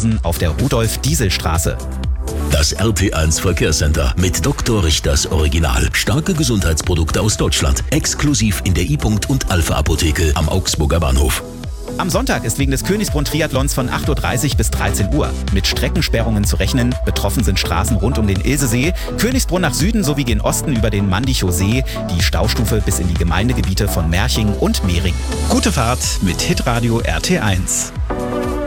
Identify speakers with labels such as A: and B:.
A: Oberhausen auf der Rudolf-Diesel-Straße.
B: Das RT1 Verkehrscenter mit Dr. Richters Original. Starke Gesundheitsprodukte aus Deutschland. Exklusiv in der I-Punkt und Alpha Apotheke am Augsburger Bahnhof.
A: Am Sonntag ist wegen des Königsbrunn-Triathlons von 8.30 Uhr bis 13 Uhr mit Streckensperrungen zu rechnen. Betroffen sind Straßen rund um den Ilsesee, Königsbrunn nach Süden sowie gen Osten über den Mandichow See, die Staustufe bis in die Gemeindegebiete von Merching und Mehring.
C: Gute Fahrt mit Hitradio RT1.